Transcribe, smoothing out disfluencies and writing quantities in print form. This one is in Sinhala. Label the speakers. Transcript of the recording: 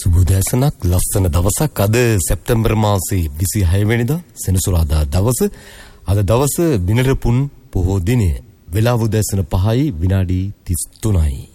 Speaker 1: සුබෝදෑසනක් ලස්සන දවසක්. අද සැප්තැම්බර් මාසේ 26 වෙනිදා සෙනසුරාදා දවස. අද දවස බිනරපුන් පොහෝ දිනය. වෙලාව උදෑසන 5යි විනාඩි 33යි.